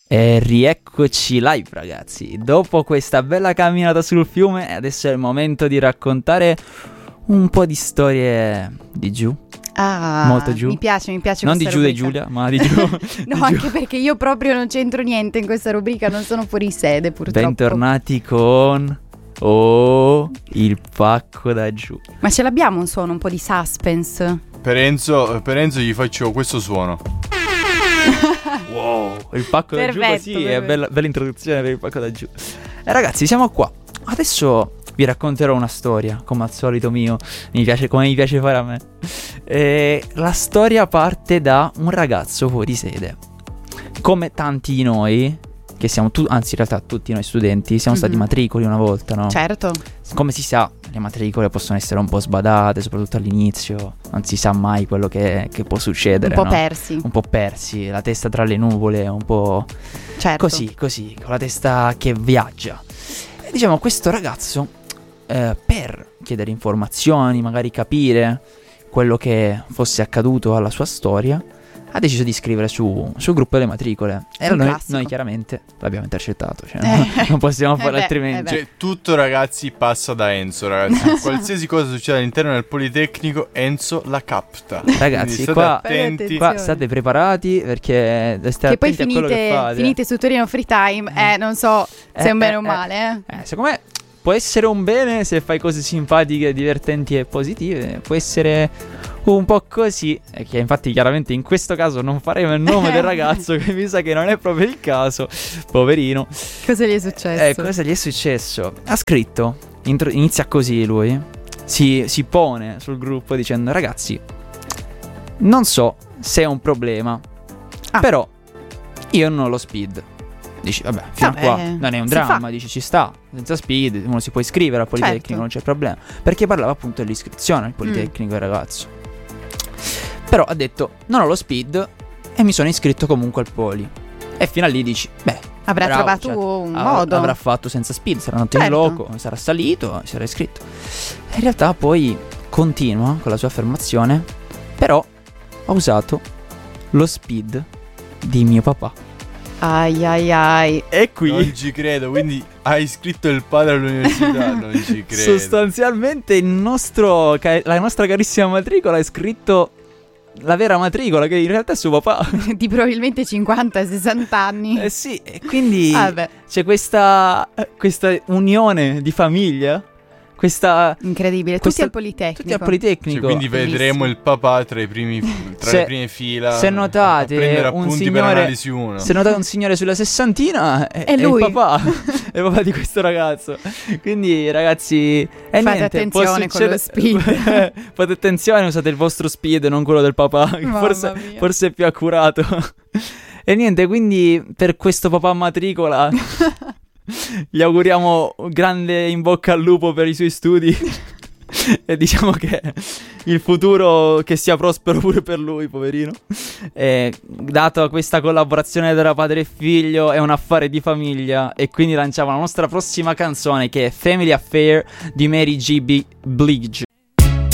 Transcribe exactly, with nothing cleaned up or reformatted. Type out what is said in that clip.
E rieccoci live, ragazzi. Dopo questa bella camminata sul fiume, adesso è il momento di raccontare un po' di storie di giù. Ah, molto giù. Mi piace, mi piace. Non di giù di Giulia, ma di giù. No, di anche giù. perché io proprio non c'entro niente in questa rubrica, non sono fuori sede, purtroppo. Bentornati con Oh, il pacco da giù. Ma ce l'abbiamo un suono, un po' di suspense? Per Enzo, per Enzo gli faccio questo suono. Wow, il pacco da giù Perfetto, così perfetto. è bella, bella introduzione per il pacco da giù. E ragazzi, siamo qua. Adesso vi racconterò una storia, come al solito mio, mi piace, come mi piace fare a me. E la storia parte da un ragazzo fuori sede. Come tanti di noi, che siamo tu, anzi in realtà tutti noi studenti, siamo stati Mhm. matricoli una volta, no? Certo. Come si sa, le matricole possono essere un po' sbadate, soprattutto all'inizio. Non si sa mai quello che, che può succedere, Un po' no? persi. Un po' persi, la testa tra le nuvole, un po' Certo. così, così, con la testa che viaggia. E diciamo, questo ragazzo, eh, per chiedere informazioni, magari capire quello che fosse accaduto alla sua storia, ha deciso di scrivere su, sul gruppo delle matricole. E Un noi, classico. noi chiaramente l'abbiamo intercettato, cioè, Eh. no? Non possiamo Eh fare beh, altrimenti. eh beh. Cioè, tutto ragazzi passa da Enzo, ragazzi. Qualsiasi cosa succede all'interno del Politecnico, Enzo la capta. Ragazzi, Quindi state qua- attenti. Qua state preparati perché state Che poi attenti a quello che finite, fate. finite su Torino Free Time, eh, non so se è un Eh, bene eh, o male, eh. Eh, secondo me può essere un bene se fai cose simpatiche, divertenti e positive. Può essere un po' così. E che infatti chiaramente in questo caso non faremo il nome del ragazzo, che mi sa che non è proprio il caso. Poverino. Cosa gli è successo? Eh, cosa gli è successo? Ha scritto, intro- inizia così lui. Si, si pone sul gruppo dicendo: ragazzi, non so se è un problema, Ah. però io non ho lo speed. Dici, vabbè, fino Vabbè, a qua non è un si dramma, fa. dici, ci sta, senza speed, uno si può iscrivere al Politecnico, Certo. non c'è problema. Perché parlava appunto dell'iscrizione al Politecnico Mm. il ragazzo. Però ha detto, non ho lo speed e mi sono iscritto comunque al Poli. E fino a lì dici, beh, Avrà bravo, trovato cioè, un av- modo. Avrà fatto senza speed, sarà andato in Certo. loco, sarà salito, si sarà iscritto. E in realtà poi continua con la sua affermazione, però ho usato lo speed di mio papà. Ai ai ai. E qui Non ci credo, quindi hai iscritto il padre all'università, non ci credo. sostanzialmente il nostro, ca- la nostra carissima matricola è scritto la vera matricola, che in realtà è suo papà. Di probabilmente cinquanta sessanta anni. Eh sì, e quindi Vabbè, c'è questa, questa unione di famiglia, questa... incredibile. Tutti questa- al Politecnico. Tutti al Cioè, Politecnico. quindi Bellissimo. vedremo il papà tra, i primi, tra Se- le prime fila. se notate, a prendere un appunti per signore- analisi uno. Se notate un signore sulla sessantina è, È lui. il papà, è il papà di questo ragazzo. Quindi ragazzi, e Fate niente, attenzione può con lo succedere- Fate attenzione, usate il vostro speed, non quello del papà, che Mamma forse, mia. forse è più accurato. E niente, quindi per questo papà matricola gli auguriamo un grande in bocca al lupo per i suoi studi. E diciamo che il futuro che sia prospero pure per lui, poverino. E dato questa collaborazione tra padre e figlio, è un affare di famiglia. E quindi lanciamo la nostra prossima canzone, che è Family Affair di Mary J. B- Blige.